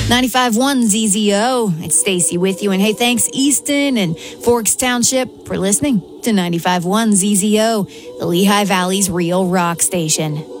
95.1 ZZO. It's Stacy with you. And hey, thanks Easton and Forks Township for listening to 95.1 ZZO, the Lehigh Valley's real rock station.